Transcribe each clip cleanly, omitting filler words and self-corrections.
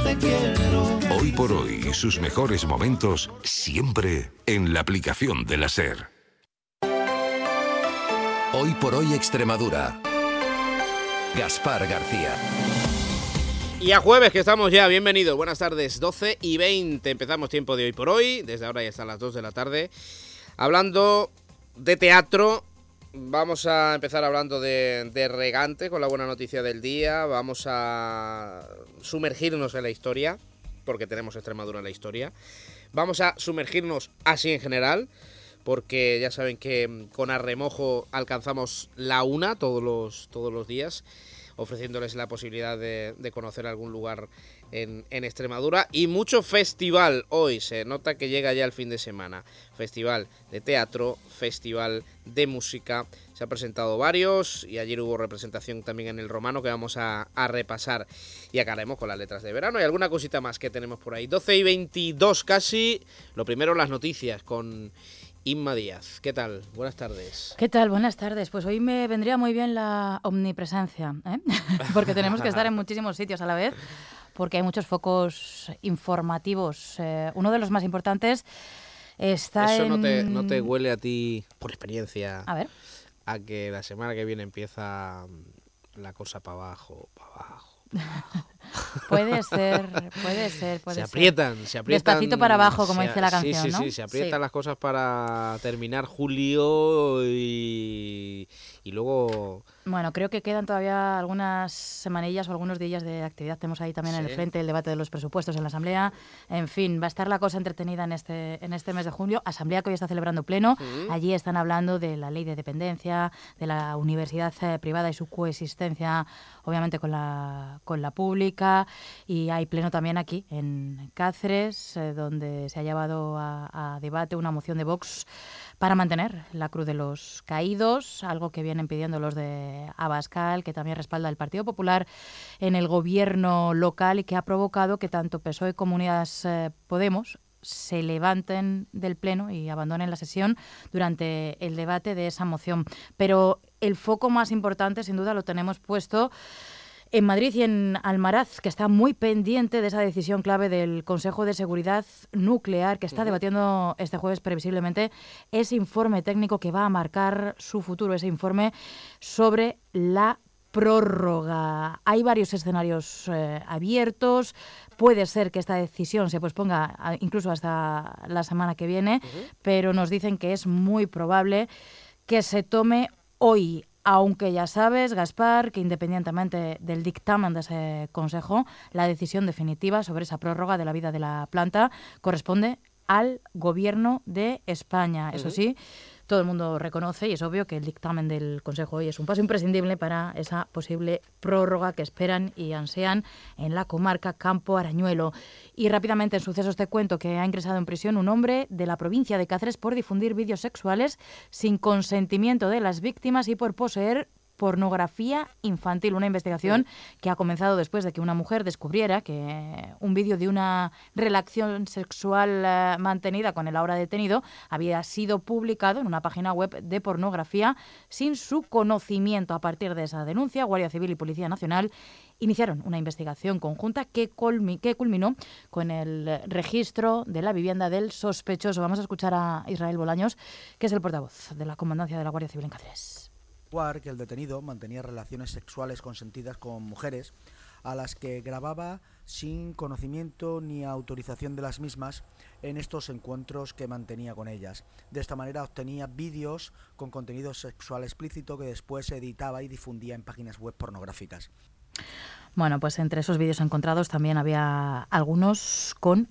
te quiero. Hoy por hoy, sus mejores momentos siempre en la aplicación de la SER. Hoy por hoy Extremadura. Gaspar García. Y a jueves que estamos ya, bienvenidos, buenas tardes, 12:20, empezamos tiempo de Hoy por Hoy, desde ahora ya están las 2 de la tarde, hablando de teatro. Vamos a empezar hablando de Regante, con la buena noticia del día, vamos a sumergirnos en la historia, porque tenemos Extremadura en la historia, vamos a sumergirnos así en general, porque ya saben que con Arremojo alcanzamos la una todos los días, ofreciéndoles la posibilidad de conocer algún lugar en Extremadura. Y mucho festival hoy, se nota que llega ya el fin de semana. Festival de teatro, festival de música, se han presentado varios y ayer hubo representación también en el Romano que vamos a repasar y acabaremos con las letras de verano y alguna cosita más que tenemos por ahí. 12:22 casi, lo primero las noticias con Inma Díaz. ¿Qué tal? Buenas tardes. ¿Qué tal? Buenas tardes. Pues hoy me vendría muy bien la omnipresencia, ¿eh? Porque tenemos que estar en muchísimos sitios a la vez, porque hay muchos focos informativos. Uno de los más importantes está Eso en... no te huele a ti, por experiencia, A ver. a que la semana que viene empieza la cosa para abajo, para abajo. Puede ser. Se aprietan. Despacito para abajo, como dice la canción, sí, ¿no? Sí, se aprietan las cosas para terminar julio y luego... Bueno, creo que quedan todavía algunas semanillas o algunos días de actividad. Tenemos ahí también en el frente el debate de los presupuestos en la Asamblea. En fin, va a estar la cosa entretenida en este mes de julio. Asamblea que hoy está celebrando pleno. Allí están hablando de la ley de dependencia, de la universidad privada y su coexistencia, obviamente, con la pública. Y hay pleno también aquí, en Cáceres, donde se ha llevado a debate una moción de Vox para mantener la Cruz de los Caídos, algo que vienen pidiendo los de Abascal, que también respalda el Partido Popular en el gobierno local y que ha provocado que tanto PSOE como Unidas Podemos se levanten del pleno y abandonen la sesión durante el debate de esa moción. Pero el foco más importante, sin duda, lo tenemos puesto en Madrid y en Almaraz, que está muy pendiente de esa decisión clave del Consejo de Seguridad Nuclear, que está debatiendo este jueves previsiblemente ese informe técnico que va a marcar su futuro, ese informe sobre la prórroga. Hay varios escenarios abiertos. Puede ser que esta decisión se posponga incluso hasta la semana que viene, pero nos dicen que es muy probable que se tome hoy. Aunque ya sabes, Gaspar, que independientemente del dictamen de ese consejo, la decisión definitiva sobre esa prórroga de la vida de la planta corresponde al Gobierno de España. Eso sí, todo el mundo reconoce y es obvio que el dictamen del Consejo hoy es un paso imprescindible para esa posible prórroga que esperan y ansian en la comarca Campo Arañuelo. Y rápidamente en sucesos te cuento que ha ingresado en prisión un hombre de la provincia de Cáceres por difundir vídeos sexuales sin consentimiento de las víctimas y por poseer pornografía infantil, una investigación que ha comenzado después de que una mujer descubriera que un vídeo de una relación sexual mantenida con el ahora detenido había sido publicado en una página web de pornografía sin su conocimiento. A partir de esa denuncia, Guardia Civil y Policía Nacional iniciaron una investigación conjunta que culminó con el registro de la vivienda del sospechoso. Vamos a escuchar a Israel Bolaños, que es el portavoz de la Comandancia de la Guardia Civil en Cáceres. Que el detenido mantenía relaciones sexuales consentidas con mujeres a las que grababa sin conocimiento ni autorización de las mismas en estos encuentros que mantenía con ellas. De esta manera obtenía vídeos con contenido sexual explícito que después editaba y difundía en páginas web pornográficas. Bueno, pues entre esos vídeos encontrados también había algunos con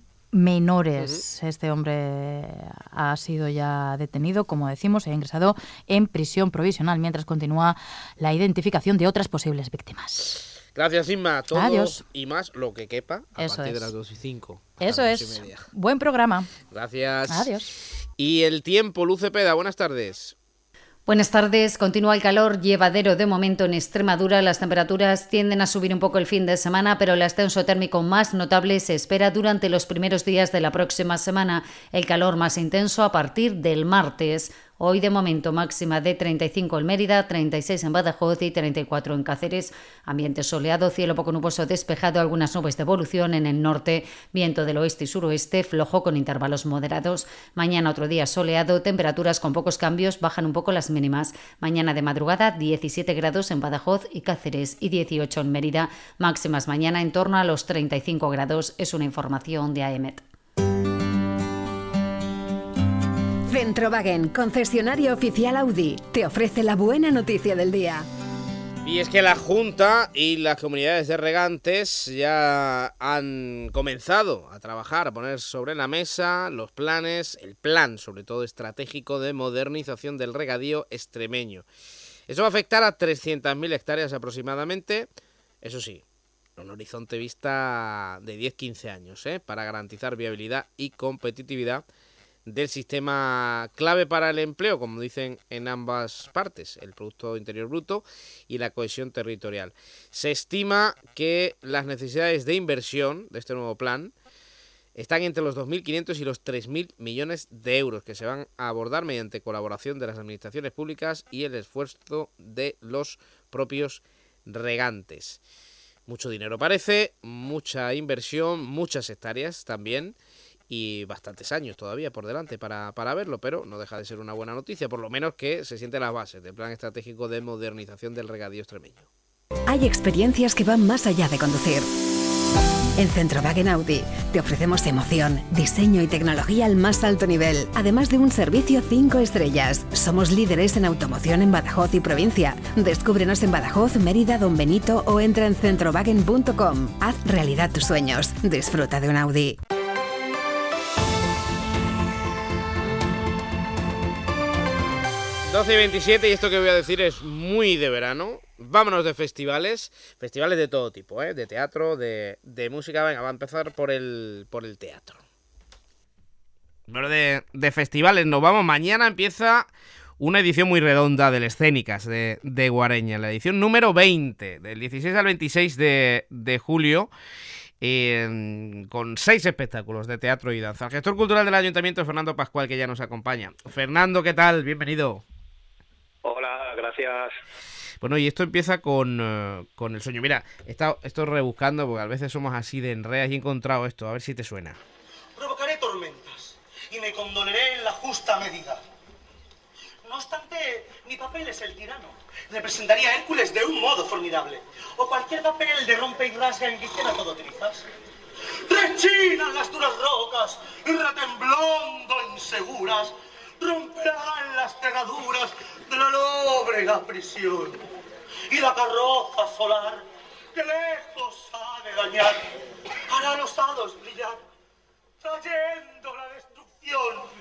menores. Este hombre ha sido ya detenido, como decimos, y ha ingresado en prisión provisional mientras continúa la identificación de otras posibles víctimas. Gracias, Inma. Todo Adiós. Y más lo que quepa a Eso partir es. de las 2:05. Eso es. Buen programa. Gracias. Adiós. Y el tiempo, Luz Cepeda, buenas tardes. Buenas tardes. Continúa el calor llevadero de momento en Extremadura. Las temperaturas tienden a subir un poco el fin de semana, pero el ascenso térmico más notable se espera durante los primeros días de la próxima semana. El calor más intenso a partir del martes. Hoy de momento máxima de 35 en Mérida, 36 en Badajoz y 34 en Cáceres. Ambiente soleado, cielo poco nuboso despejado, algunas nubes de evolución en el norte, viento del oeste y suroeste, flojo con intervalos moderados. Mañana otro día soleado, temperaturas con pocos cambios, bajan un poco las mínimas. Mañana de madrugada 17 grados en Badajoz y Cáceres y 18 en Mérida. Máximas mañana en torno a los 35 grados, es una información de AEMET. Centrowagen, concesionario oficial Audi, te ofrece la buena noticia del día. Y es que la Junta y las comunidades de regantes ya han comenzado a trabajar, a poner sobre la mesa los planes, el plan sobre todo estratégico de modernización del regadío extremeño. Eso va a afectar a 300.000 hectáreas aproximadamente, eso sí, un horizonte vista de 10-15 años, para garantizar viabilidad y competitividad del sistema clave para el empleo, como dicen en ambas partes, el Producto Interior Bruto y la cohesión territorial. Se estima que las necesidades de inversión de este nuevo plan están entre los 2.500 y los 3.000 millones de euros que se van a abordar mediante colaboración de las administraciones públicas y el esfuerzo de los propios regantes. Mucho dinero parece, mucha inversión, muchas hectáreas también, y bastantes años todavía por delante para verlo, pero no deja de ser una buena noticia, por lo menos que se sienten las bases del plan estratégico de modernización del regadío extremeño. Hay experiencias que van más allá de conducir. En Centrowagen Audi te ofrecemos emoción, diseño y tecnología al más alto nivel, además de un servicio 5 estrellas. Somos líderes en automoción en Badajoz y provincia. Descúbrenos en Badajoz, Mérida, Don Benito o entra en centrowagen.com. Haz realidad tus sueños. Disfruta de un Audi. 12:27 y esto que voy a decir es muy de verano. Vámonos de festivales de todo tipo, de teatro, de música. Venga, va a empezar por el teatro. Bueno, de festivales nos vamos. Mañana empieza una edición muy redonda del Escénicas de Guareña, la edición número 20, del 16 al 26 de julio. Con 6 espectáculos de teatro y danza. El gestor cultural del Ayuntamiento es Fernando Pascual, que ya nos acompaña. Fernando, ¿qué tal? Bienvenido. Hola, gracias. Bueno, y esto empieza con el sueño. Mira, estoy rebuscando porque a veces somos así de enreas y he encontrado esto, a ver si te suena. Provocaré tormentas y me condoleré en la justa medida. No obstante, mi papel es el tirano. Representaría a Hércules de un modo formidable. O cualquier papel de rompe y rasga en que quiera todo utilizarse. Rechinan las duras rocas y retemblando inseguras romperán las pegaduras de la lóbrega prisión. Y la carroza solar que lejos ha de dañar hará los hados brillar, trayendo la destrucción.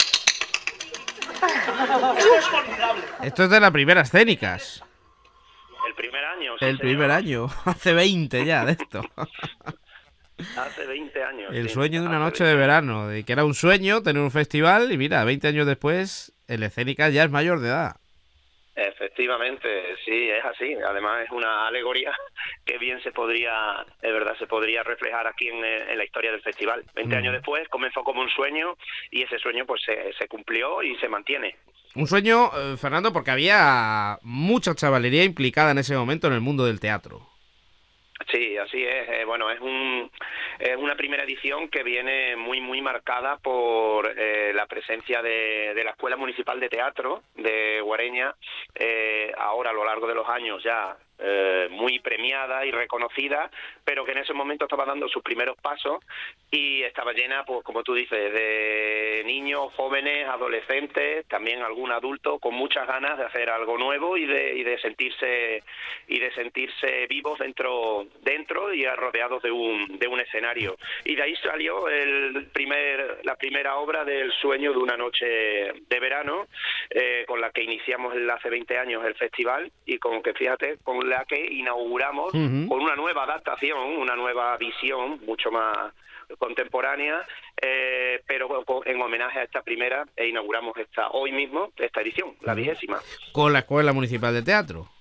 Esto es formidable. Esto es de la primera Escénicas. El primer año. Sí, el primer año. Hace 20 ya de esto. Hace 20 años. El sueño de una noche de verano. De que era un sueño tener un festival y mira, 20 años después, el Escénicas ya es mayor de edad. Efectivamente, sí, es así. Además es una alegoría que bien se podría reflejar aquí en la historia del festival. 20 años después comenzó como un sueño y ese sueño pues se cumplió y se mantiene. Un sueño, Fernando, porque había mucha chavalería implicada en ese momento en el mundo del teatro. Sí, así es. Bueno, es una primera edición que viene muy marcada por la presencia de la Escuela Municipal de Teatro de Guareña, ahora a lo largo de los años ya muy premiada y reconocida, pero que en ese momento estaba dando sus primeros pasos y estaba llena, pues como tú dices, de niños, jóvenes, adolescentes, también algún adulto con muchas ganas de hacer algo nuevo y de sentirse sentirse vivos dentro y rodeados de un escenario. Y de ahí salió la primera obra del Sueño de una noche de verano, con la que iniciamos hace 20 años el festival y con la que inauguramos con una nueva adaptación, una nueva visión mucho más contemporánea, pero en homenaje a esta primera, inauguramos hoy mismo esta edición, la 20ª. Con la Escuela Municipal de Teatro.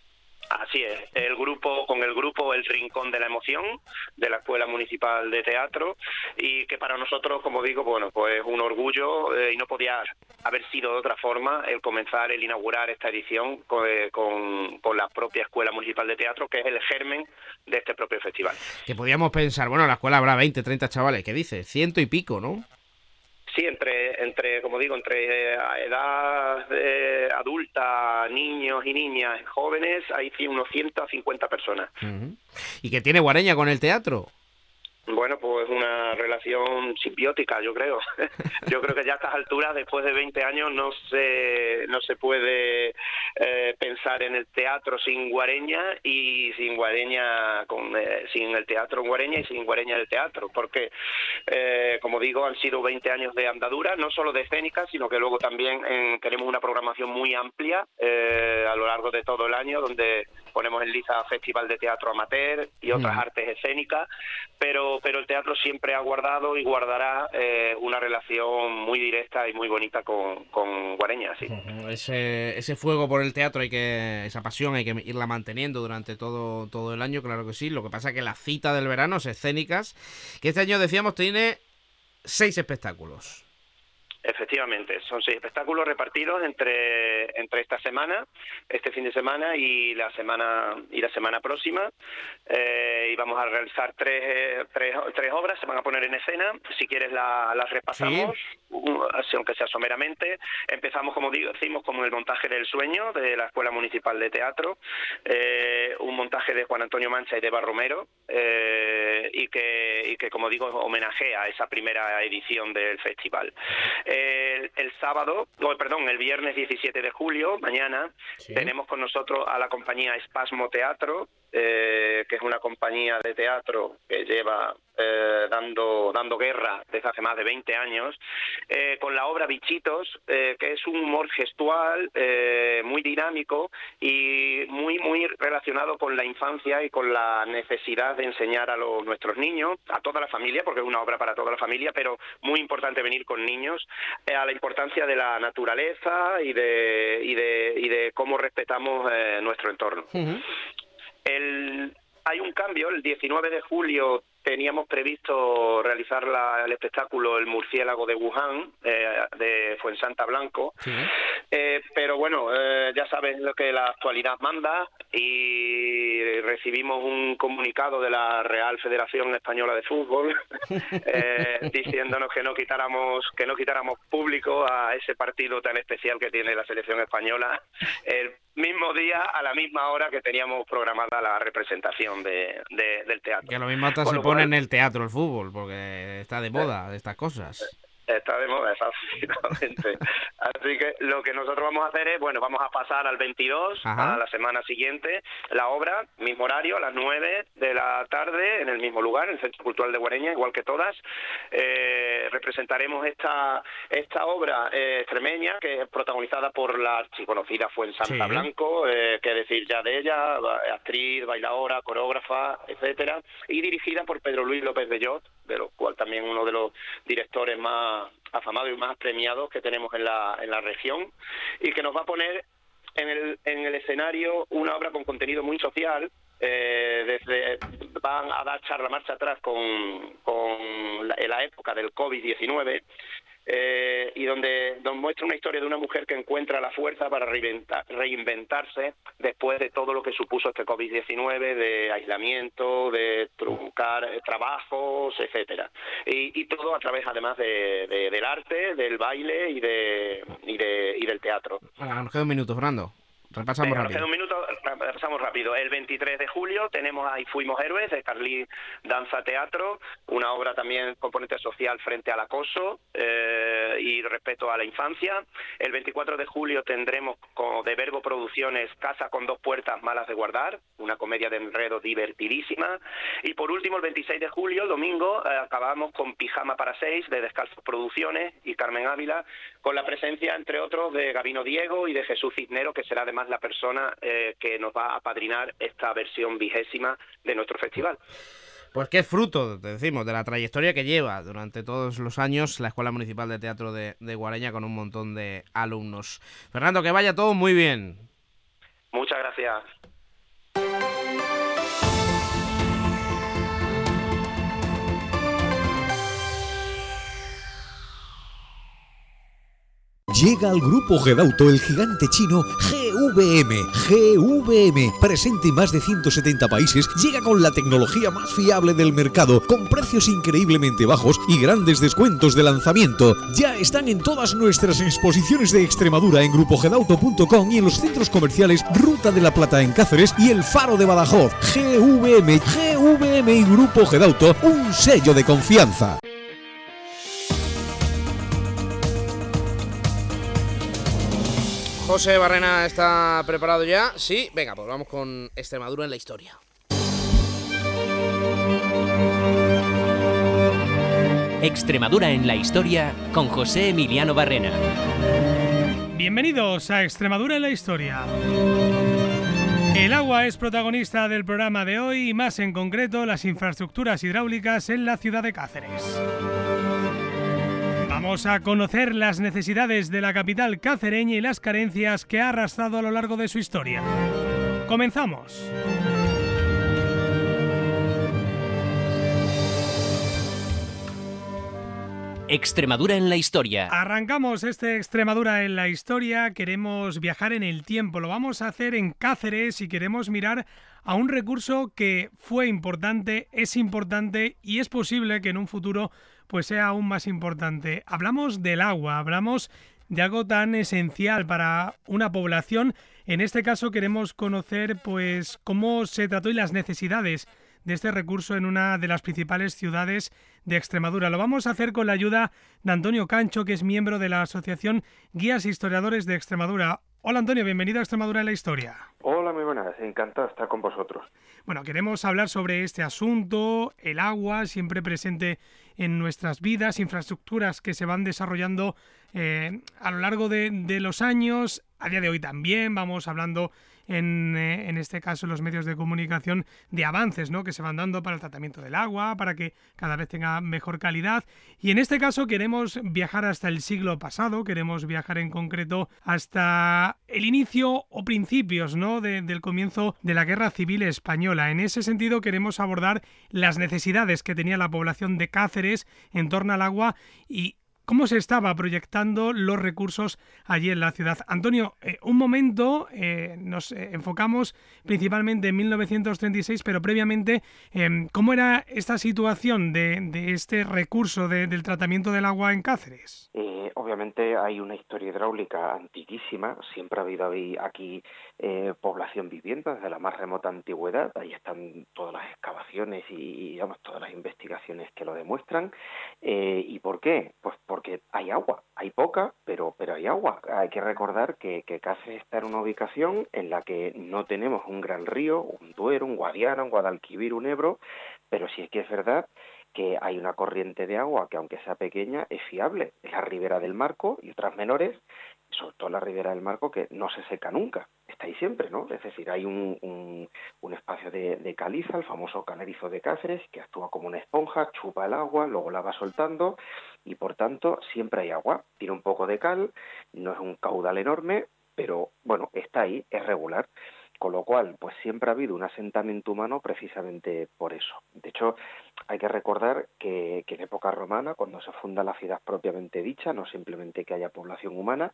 Así es, con el grupo El Rincón de la Emoción de la Escuela Municipal de Teatro, y que para nosotros, como digo, bueno, pues un orgullo y no podía haber sido de otra forma el inaugurar esta edición con la propia Escuela Municipal de Teatro, que es el germen de este propio festival. Que podíamos pensar, bueno, en la escuela habrá 20, 30 chavales, ¿qué dices? 100 y pico, ¿no? Sí, como digo, entre edad adulta, niños y niñas, jóvenes, hay unos 150 personas. Uh-huh. ¿Y qué tiene Guareña con el teatro? Bueno, pues una relación simbiótica, yo creo. Yo creo que ya a estas alturas, después de 20 años, no se puede pensar en el teatro sin Guareña y sin Guareña sin el teatro en Guareña y sin Guareña en el teatro, porque, como digo, han sido 20 años de andadura, no solo de escénica, sino que luego también tenemos una programación muy amplia a lo largo de todo el año, donde ponemos en liza Festival de Teatro Amateur y otras artes escénicas, pero el teatro siempre ha guardado y guardará una relación muy directa y muy bonita con Guareña, sí. Ese fuego por el teatro, esa pasión hay que irla manteniendo durante todo el año, claro que sí. Lo que pasa es que la cita del verano es Escénicas, que este año, decíamos, tiene 6 espectáculos. Efectivamente, son 6 espectáculos repartidos entre esta semana, este fin de semana y la semana próxima. Y vamos a realizar tres obras, se van a poner en escena. Si quieres las repasamos, ¿sí? Aunque sea someramente. Empezamos, como decimos, con el montaje del Sueño de la Escuela Municipal de Teatro, un montaje de Juan Antonio Mancha y de Eva Romero, y que, como digo, homenajea esa primera edición del festival. El viernes 17 de julio, mañana, sí, tenemos con nosotros a la compañía Espasmo Teatro, que es una compañía de teatro que lleva dando guerra desde hace más de 20 años, con la obra Bichitos, que es un humor gestual muy dinámico y muy relacionado con la infancia y con la necesidad de enseñar a nuestros niños, a toda la familia, porque es una obra para toda la familia, pero muy importante venir con niños, a la importancia de la naturaleza y de cómo respetamos nuestro entorno. Uh-huh. Hay un cambio, el 19 de julio teníamos previsto realizar el espectáculo El Murciélago de Wuhan, de Fuensanta Blanco, sí, pero bueno, ya sabes lo que la actualidad manda, y recibimos un comunicado de la Real Federación Española de Fútbol diciéndonos que no quitáramos público a ese partido tan especial que tiene la selección española, el mismo día, a la misma hora que teníamos programada la representación del teatro. Que lo mismo hasta se pone en el teatro el fútbol, porque está de moda de estas cosas. Está de moda, exactamente. Así que lo que nosotros vamos a hacer es, vamos a pasar al 22, a la semana siguiente, la obra, mismo horario, a las 9 de la tarde, en el mismo lugar, en el Centro Cultural de Guareña, igual que todas. Representaremos esta obra extremeña, que es protagonizada por la archiconocida Fuensanta, sí, Blanco, que decir ya de ella, actriz, bailadora, coreógrafa, etcétera, y dirigida por Pedro Luis López Bellot, de lo cual también uno de los directores más afamados y más premiados que tenemos en la región, y que nos va a poner en el escenario una obra con contenido muy social. Van a dar marcha atrás con la época del COVID-19, y donde nos muestra una historia de una mujer que encuentra la fuerza para reinventarse después de todo lo que supuso este COVID-19, de aislamiento, de truncar trabajos, etcétera, y todo a través, además, del arte, del baile y del teatro. Nos queda un minuto, Fernando. Repasamos rápido. El 23 de julio tenemos Ahí Fuimos Héroes, de Carlí Danza Teatro, una obra también componente social frente al acoso y respeto a la infancia. El 24 de julio tendremos de Verbo Producciones Casa con dos puertas malas de guardar, una comedia de enredo divertidísima. Y por último, el 26 de julio, domingo, acabamos con Pijama para 6, de Descalzos Producciones y Carmen Ávila, con la presencia, entre otros, de Gabino Diego y de Jesús Cisnero, que será además la persona que nos va a apadrinar esta versión 20ª de nuestro festival. Pues que es fruto, te decimos, de la trayectoria que lleva durante todos los años la Escuela Municipal de Teatro de Guareña, con un montón de alumnos. Fernando, que vaya todo muy bien. Muchas gracias. Llega al Grupo Gedauto el gigante chino GVM. GVM, presente en más de 170 países, llega con la tecnología más fiable del mercado, con precios increíblemente bajos y grandes descuentos de lanzamiento. Ya están en todas nuestras exposiciones de Extremadura en grupogedauto.com y en los centros comerciales Ruta de la Plata en Cáceres y El Faro de Badajoz. GVM y Grupo Gedauto, un sello de confianza. José Barrena está preparado ya. Sí, venga, pues vamos con Extremadura en la historia. Extremadura en la historia con José Emiliano Barrena. Bienvenidos a Extremadura en la historia. El agua es protagonista del programa de hoy y más en concreto las infraestructuras hidráulicas en la ciudad de Cáceres. Vamos a conocer las necesidades de la capital cacereña y las carencias que ha arrastrado a lo largo de su historia. ¡Comenzamos! Extremadura en la historia. Arrancamos Extremadura en la historia. Queremos viajar en el tiempo. Lo vamos a hacer en Cáceres y queremos mirar a un recurso que fue importante, es importante y es posible que en un futuro pues sea aún más importante. Hablamos del agua, hablamos de algo tan esencial para una población. En este caso queremos conocer pues cómo se trató y las necesidades de este recurso en una de las principales ciudades de Extremadura. Lo vamos a hacer con la ayuda de Antonio Cancho, que es miembro de la Asociación Guías Historiadores de Extremadura. Hola Antonio, bienvenido a Extremadura en la historia. Hola, muy buenas, encantado de estar con vosotros. Bueno, queremos hablar sobre este asunto, el agua, siempre presente en nuestras vidas, infraestructuras que se van desarrollando a lo largo de los años. A día de hoy también vamos hablando en este caso en los medios de comunicación de avances, ¿no?, que se van dando para el tratamiento del agua, para que cada vez tenga mejor calidad. Y en este caso queremos viajar hasta el siglo pasado, queremos viajar en concreto hasta el inicio o principios, ¿no?, del comienzo de la Guerra Civil Española. En ese sentido queremos abordar las necesidades que tenía la población de Cáceres en torno al agua y cómo se estaba proyectando los recursos allí en la ciudad. Antonio, un momento, nos enfocamos principalmente en 1936, pero previamente, ¿cómo era esta situación de este recurso del tratamiento del agua en Cáceres? Obviamente hay una historia hidráulica antiquísima, siempre ha habido aquí población viviente desde la más remota antigüedad, ahí están todas las excavaciones y digamos, todas las investigaciones que lo demuestran. ¿Y por qué? Pues porque hay agua, hay poca, pero hay agua. Hay que recordar que Cáceres está en una ubicación en la que no tenemos un gran río, un Duero, un Guadiana, un Guadalquivir, un Ebro, pero sí es que es verdad que hay una corriente de agua que, aunque sea pequeña, es fiable. Es la Ribera del Marco y otras menores, sobre todo la Ribera del Marco, que no se seca nunca, está ahí siempre, ¿no? Es decir, hay un espacio de caliza, el famoso canerizo de Cáceres, que actúa como una esponja, chupa el agua, luego la va soltando y, por tanto, siempre hay agua. Tiene un poco de cal, no es un caudal enorme, pero, bueno, está ahí, es regular. Con lo cual, pues siempre ha habido un asentamiento humano precisamente por eso. De hecho, hay que recordar que en época romana, cuando se funda la ciudad propiamente dicha, no simplemente que haya población humana,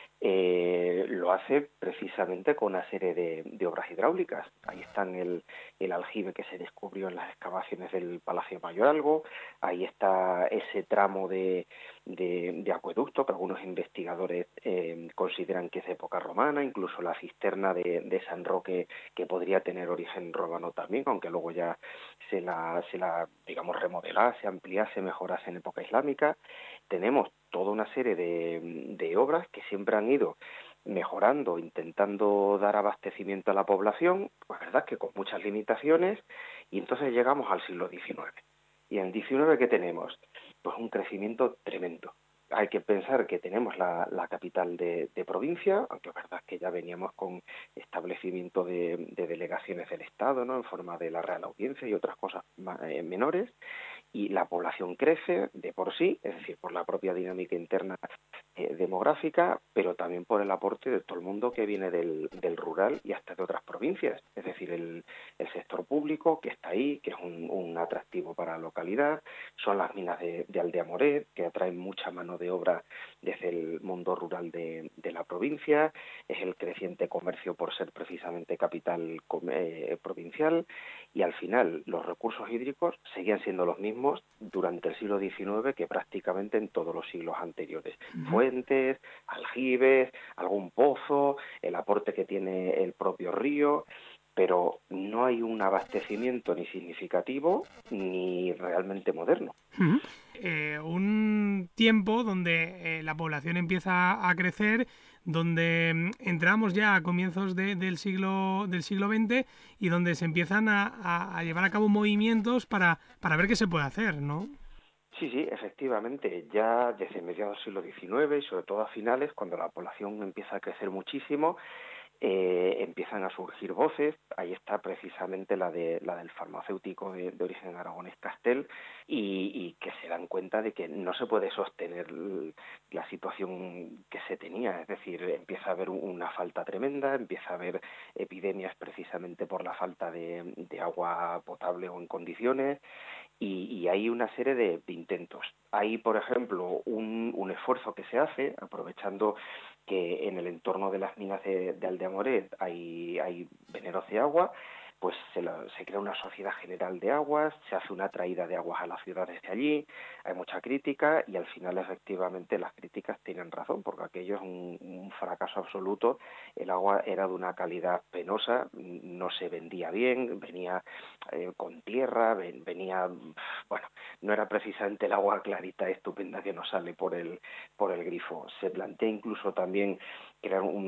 lo hace precisamente con una serie de obras hidráulicas. Ahí están el aljibe que se descubrió en las excavaciones del Palacio Mayoralgo, ahí está ese tramo de acueducto que algunos investigadores consideran que es de época romana, incluso la cisterna de San Roque, que podría tener origen romano también, aunque luego ya se la digamos, remodelase, ampliase, mejorase en época islámica. Tenemos toda una serie de obras que siempre han ido mejorando, intentando dar abastecimiento a la población, pues verdad que con muchas limitaciones, y entonces llegamos al siglo XIX. Y en el XIX, ¿qué tenemos? Pues un crecimiento tremendo. Hay que pensar que tenemos la capital de provincia, aunque es verdad que ya veníamos con establecimiento de delegaciones del Estado, ¿no?, en forma de la Real Audiencia y otras cosas menores. y la población crece de por sí, es decir, por la propia dinámica interna demográfica, pero también por el aporte de todo el mundo que viene del rural y hasta de otras provincias. Es decir, el sector público que está ahí, que es un atractivo para la localidad, son las minas de Aldea Moret, que atraen mucha mano de obra desde el mundo rural de la provincia, es el creciente comercio por ser precisamente capital provincial, y al final los recursos hídricos seguían siendo los mismos durante el siglo XIX que prácticamente en todos los siglos anteriores. Fuentes, aljibes, algún pozo, el aporte que tiene el propio río, pero no hay un abastecimiento ni significativo ni realmente moderno. Un tiempo donde la población empieza a crecer, donde entramos ya a comienzos del siglo XX y donde se empiezan a llevar a cabo movimientos para ver qué se puede hacer, ¿no? Sí, efectivamente, ya desde mediados del siglo XIX y sobre todo a finales, cuando la población empieza a crecer muchísimo, empiezan a surgir voces. Ahí está precisamente la del farmacéutico de origen aragonés Castel, y que se dan cuenta de que no se puede sostener la situación que se tenía, es decir, empieza a haber una falta tremenda, empieza a haber epidemias precisamente por la falta de agua potable o en condiciones, y hay una serie de intentos. Hay, por ejemplo, un esfuerzo que se hace, aprovechando que en el entorno de las minas de Aldea Moret hay veneros de agua, pues se crea una sociedad general de aguas, se hace una traída de aguas a las ciudades de allí, hay mucha crítica y al final efectivamente las críticas tienen razón, porque aquello es un fracaso absoluto. El agua era de una calidad penosa, no se vendía bien, venía con tierra, venía, bueno, no era precisamente el agua clarita estupenda que nos sale por el grifo. Se plantea incluso también crear un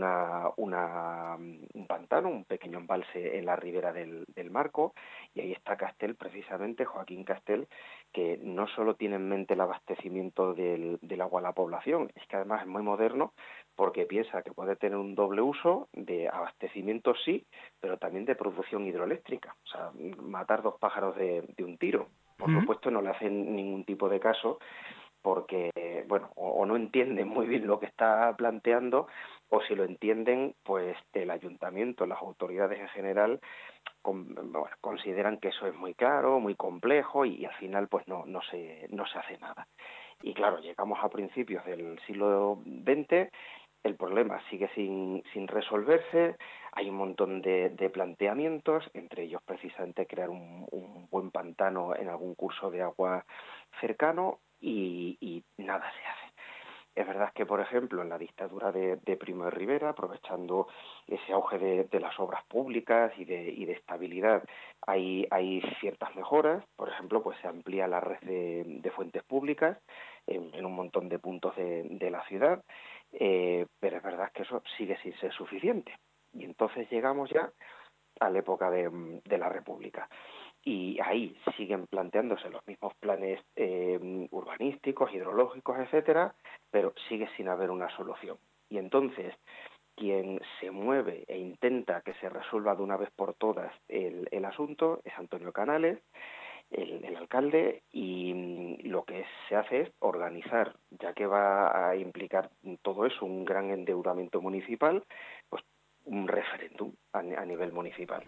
pantano, un pequeño embalse en la ribera del Marco, y ahí está Castel, precisamente, Joaquín Castel, que no solo tiene en mente el abastecimiento del agua a la población, es que además es muy moderno porque piensa que puede tener un doble uso de abastecimiento, sí, pero también de producción hidroeléctrica, o sea, matar dos pájaros de un tiro. Por supuesto no le hacen ningún tipo de caso porque, bueno, o no entienden muy bien lo que está planteando, o si lo entienden, pues el ayuntamiento, las autoridades en general, consideran que eso es muy caro, muy complejo y al final pues no se hace nada. Y claro, llegamos a principios del siglo XX, el problema sigue sin resolverse, hay un montón de planteamientos, entre ellos precisamente crear un buen pantano en algún curso de agua cercano y nada se hace. Es verdad que, por ejemplo, en la dictadura de Primo de Rivera, aprovechando ese auge de las obras públicas y de estabilidad, hay ciertas mejoras. Por ejemplo, pues se amplía la red de fuentes públicas en un montón de puntos de la ciudad, pero es verdad que eso sigue sin ser suficiente. Y entonces llegamos ya a la época de la República. Y ahí siguen planteándose los mismos planes urbanísticos, hidrológicos, etcétera, pero sigue sin haber una solución. Y entonces, quien se mueve e intenta que se resuelva de una vez por todas el asunto es Antonio Canales, el alcalde, y lo que se hace es organizar, ya que va a implicar todo eso, un gran endeudamiento municipal, pues un referéndum a nivel municipal.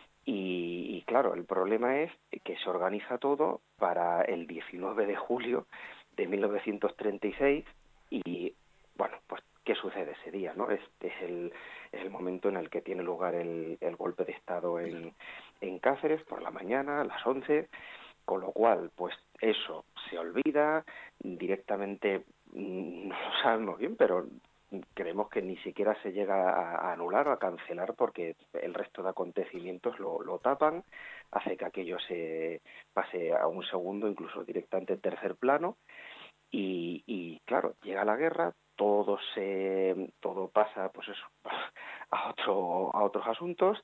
Y claro, el problema es que se organiza todo para el 19 de julio de 1936 y, bueno, pues, ¿qué sucede ese día, no? Es el momento en el que tiene lugar el golpe de Estado en Cáceres por la mañana, a las 11, con lo cual, pues, eso se olvida directamente, no lo sabemos bien, pero creemos que ni siquiera se llega a anular o a cancelar porque el resto de acontecimientos lo tapan, hace que aquello se pase a un segundo, incluso directamente en tercer plano, y claro, llega la guerra, todo pasa, pues eso, a otros asuntos,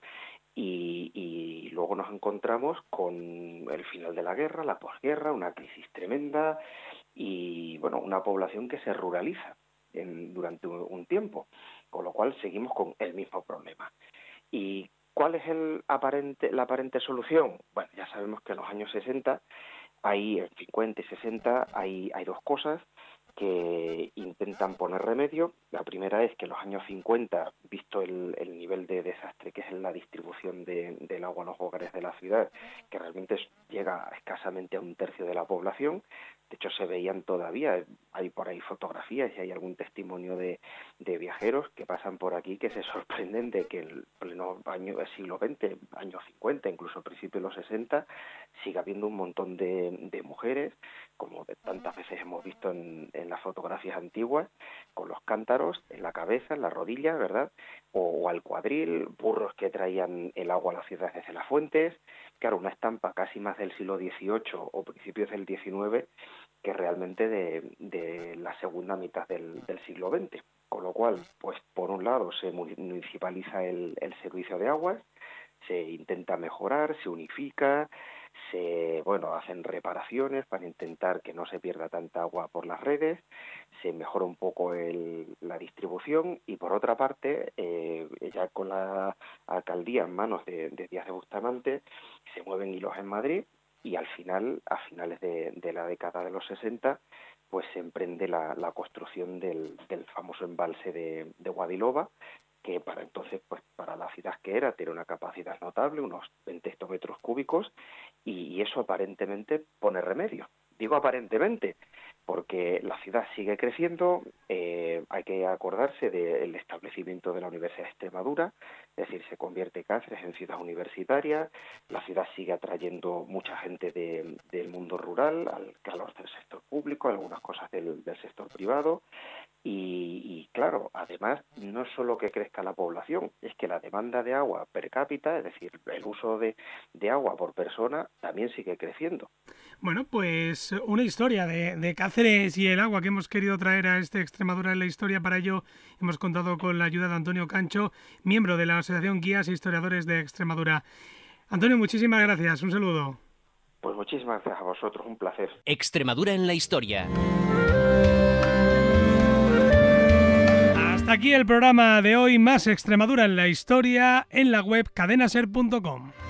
y luego nos encontramos con el final de la guerra, la posguerra, una crisis tremenda y, bueno, una población que se ruraliza durante un tiempo, con lo cual seguimos con el mismo problema. ¿Y cuál es la aparente solución? Bueno, ya sabemos que en los años 60 Ahí en 50 y 60 hay dos cosas que intentan poner remedio. La primera es que en los años 50, visto el nivel de desastre que es en la distribución del agua a los hogares de la ciudad, que realmente llega escasamente a 1/3 de la población, de hecho se veían todavía, hay por ahí fotografías y hay algún testimonio de viajeros que pasan por aquí que se sorprenden de que en pleno siglo XX, años 50, incluso principios de los 60, siga habiendo un montón de mujeres, como tantas veces hemos visto en las fotografías antiguas, con los cántaros en la cabeza, en las rodillas, ¿verdad? O al cuadril, burros que traían el agua a la ciudad desde las fuentes. Claro, una estampa casi más del siglo XVIII o principios del XIX que realmente de la segunda mitad del siglo XX. Con lo cual, pues por un lado se municipaliza el servicio de aguas, se intenta mejorar, se unifica, hacen reparaciones para intentar que no se pierda tanta agua por las redes, se mejora un poco la distribución y por otra parte, ya con la alcaldía en manos de Díaz de Bustamante, se mueven hilos en Madrid y a finales de la década de los 60, pues se emprende la construcción del famoso embalse de Guadilova, que para entonces, pues para la ciudad que era, tiene una capacidad notable, unos 20 hectómetros cúbicos, y eso aparentemente pone remedio. Digo aparentemente, porque la ciudad sigue creciendo, hay que acordarse del establecimiento de la Universidad de Extremadura, es decir, se convierte Cáceres en ciudad universitaria, la ciudad sigue atrayendo mucha gente del mundo rural, al calor del sector público, algunas cosas del sector privado, y claro, además, no es solo que crezca la población, es que la demanda de agua per cápita, es decir, el uso de agua por persona, también sigue creciendo. Bueno, pues una historia de Cáceres y el agua que hemos querido traer a Extremadura en la historia. Para ello hemos contado con la ayuda de Antonio Cancho, miembro de la Asociación Guías e Historiadores de Extremadura. Antonio, muchísimas gracias, un saludo. Pues muchísimas gracias a vosotros, un placer. Extremadura en la historia. Hasta aquí el programa de hoy, más Extremadura en la historia en la web cadenaser.com.